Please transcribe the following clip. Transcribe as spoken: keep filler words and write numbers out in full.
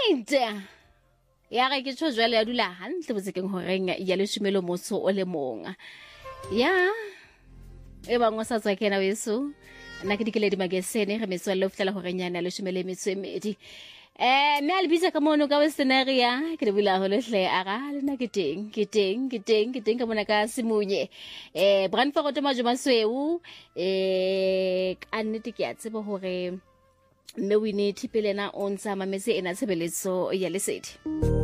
right ya ga ke tsho jwale ya dula hantle botsekeng horeng ya le shumelo motho o le monga ya e bangwe sa tswa kena weso nna ke dikele di magesene re metswalle o fitlela horenyana le shumele metso e medi eh me a le bitsa ka mono ka wesenaria ke re bula ho lehle aga le nna ke teng ke teng ke teng ke teng ka mona ka simunye eh Brandford o majoma sweu eh ka nnete ke a tseba hore mme Winnie Thipelena o ntsa mametse ena tshebeletso ya lesedi